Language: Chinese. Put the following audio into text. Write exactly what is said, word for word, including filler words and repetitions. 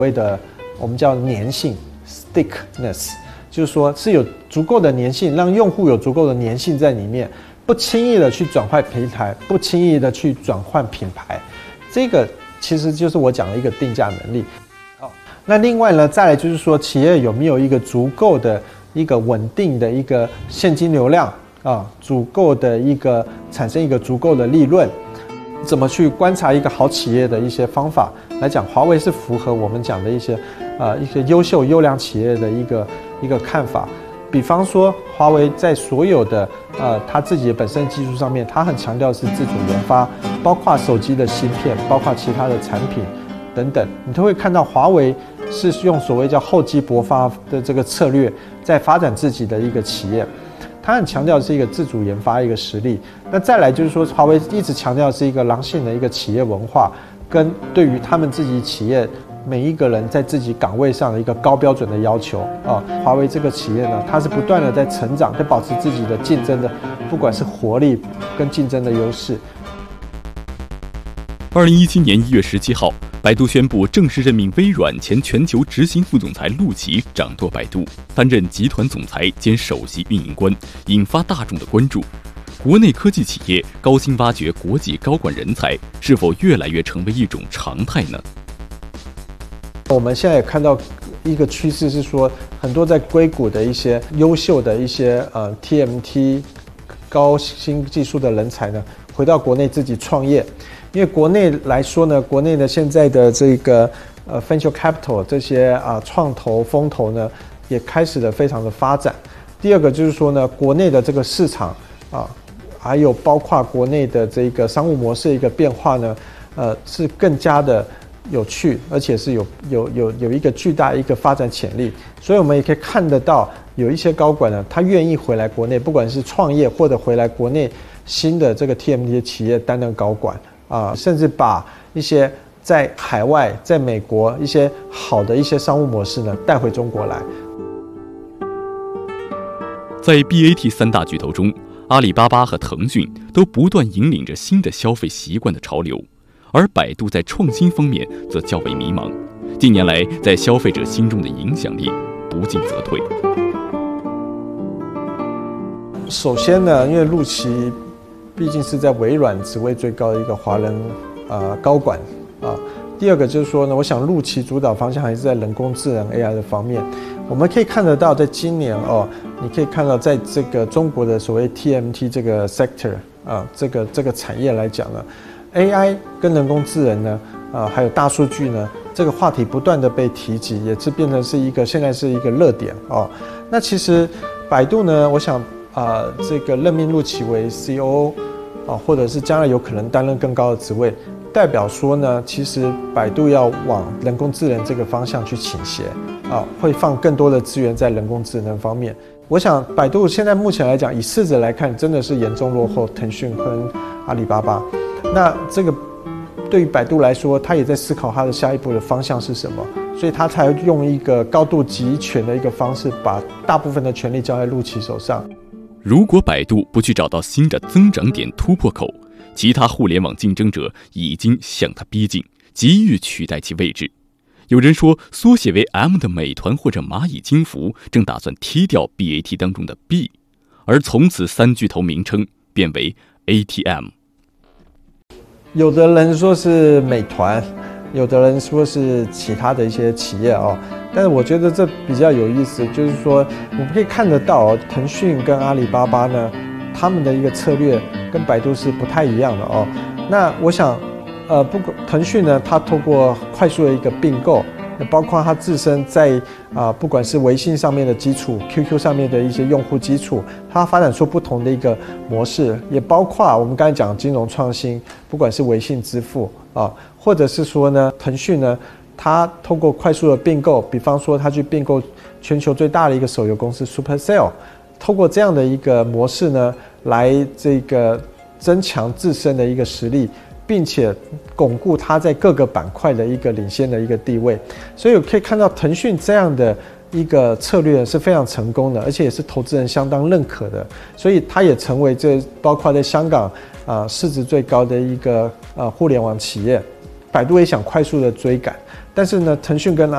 谓的我们叫粘性 （stickiness）， 就是说是有足够的粘性，让用户有足够的粘性在里面，不轻易的去转换平台，不轻易的去转换品牌。这个其实就是我讲的一个定价能力。好，那另外呢，再来就是说，企业有没有一个足够的一个稳定的一个现金流量啊，足够的一个产生一个足够的利润。怎么去观察一个好企业的一些方法来讲，华为是符合我们讲的一些呃一些优秀优良企业的一个一个看法。比方说，华为在所有的呃它自己的本身技术上面，它很强调是自主研发，包括手机的芯片，包括其他的产品等等，你都会看到华为是用所谓叫厚积薄发的这个策略，在发展自己的一个企业。它很强调是一个自主研发一个实力。那再来就是说，华为一直强调是一个狼性的一个企业文化，跟对于他们自己企业每一个人在自己岗位上的一个高标准的要求啊。华为这个企业呢，它是不断的在成长，在保持自己的竞争的，不管是活力跟竞争的优势。 二零一七年一月十七号，百度宣布正式任命微软前全球执行副总裁陆琪掌舵百度，担任集团总裁兼首席运营官，引发大众的关注。国内科技企业高薪挖掘国际高管人才，是否越来越成为一种常态呢？ 我们现在也看到一个趋势是说，很多在硅谷的一些优秀的一些呃 T M T 高新技术的人才呢，回到国内自己创业。因为国内来说呢，国内呢现在的这个呃 venture capital 这些啊创投风投呢，也开始了非常的发展。第二个就是说呢，国内的这个市场啊，还有包括国内的这个商务模式的一个变化呢，呃是更加的有趣，而且是有有有有一个巨大的一个发展潜力。所以我们也可以看得到，有一些高管呢，他愿意回来国内，不管是创业或者回来国内新的这个 T M T 的企业担任高管。啊，甚至把一些在海外、在美国一些好的一些商务模式呢带回中国来。 在 B A T 三大巨头中，阿里巴巴和腾讯都不断引领着新的消费习惯的潮流，而百度在创新方面则较为迷茫。近年来，在消费者心中的影响力不进则退。 首先呢，因为陆琪毕竟是在微软职位最高的一个华人呃高管啊。第二个就是说呢，我想陆琪主导方向还是在人工智能 A I 的方面。我们可以看得到，在今年哦，你可以看到在这个中国的所谓 T M T 这个 sector 啊，这个这个产业来讲呢 ，A I 跟人工智能呢，啊还有大数据呢，这个话题不断的被提及，也是变成是一个现在是一个热点哦。那其实百度呢，我想。啊、呃，这个任命陆琪为 C O O 啊，或者是将来有可能担任更高的职位，代表说呢，其实百度要往人工智能这个方向去倾斜啊，会放更多的资源在人工智能方面。我想百度现在目前来讲，以市值来看，真的是严重落后腾讯跟阿里巴巴。那这个对于百度来说，它也在思考它的下一步的方向是什么。所以他才用一个高度集权的一个方式，把大部分的权力交在陆琪手上。 如果百度不去找到新的增长点突破口，其他互联网竞争者已经向它逼近，急于取代其位置。有人说，缩写为 M 的美团或者蚂蚁金服正打算踢掉 B A T 当中的 B， 而从此三巨头名称变为 A T M。 有的人说是美团，有的人说是其他的一些企业哦。但是我觉得这比较有意思，就是说我们可以看得到哦，腾讯跟阿里巴巴呢，他们的一个策略跟百度是不太一样的哦。那我想，呃，不过腾讯呢，它透过快速的一个并购，包括它自身在啊、呃，不管是微信上面的基础 ，Q Q 上面的一些用户基础，它发展出不同的一个模式，也包括我们刚才讲金融创新，不管是微信支付啊，或者是说呢，腾讯呢。他通过快速的并购，比方说他去并购全球最大的一个手游公司 Supercell， 透过这样的一个模式呢，来这个增强自身的一个实力，并且巩固它在各个板块的一个领先的一个地位。所以我可以看到腾讯这样的一个策略是非常成功的，而且也是投资人相当认可的，所以它也成为这包括在香港啊、呃、市值最高的一个呃互联网企业。百度也想快速的追赶。但是呢，腾讯跟